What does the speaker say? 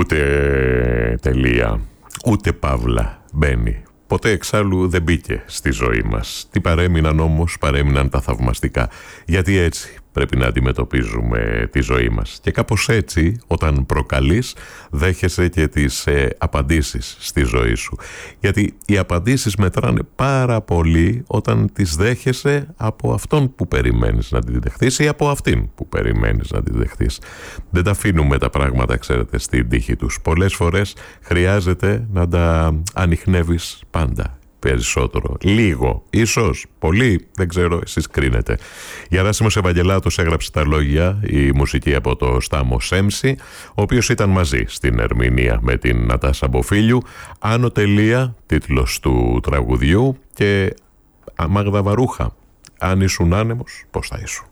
Ούτε τελεία, ούτε παύλα μπαίνει. Ποτέ εξάλλου δεν μπήκε στη ζωή μας. Τι παρέμειναν όμως, παρέμειναν τα θαυμαστικά. Γιατί έτσι πρέπει να αντιμετωπίζουμε τη ζωή μας. Και κάπως έτσι, όταν προκαλείς, δέχεσαι και τις απαντήσεις στη ζωή σου. Γιατί οι απαντήσεις μετράνε πάρα πολύ όταν τις δέχεσαι από αυτόν που περιμένεις να τη δεχθείς ή από αυτήν που περιμένεις να τη δεχθείς. Δεν τα αφήνουμε τα πράγματα, ξέρετε, στην τύχη τους. Πολλές φορές χρειάζεται να τα ανιχνεύεις πάντα. Περισσότερο, λίγο, ίσως, πολύ, δεν ξέρω, εσείς κρίνετε. Γεράσιμος Ευαγγελάτος έγραψε τα λόγια, η μουσική από το Στάμο Σέμψη, ο οποίος ήταν μαζί στην ερμηνεία με την Νατάσα Μποφίλιου. Άνω τελεία, τίτλος του τραγουδιού, και Μάγδα Βαρούχα, αν ήσουν άνεμος, πώς θα ήσουν.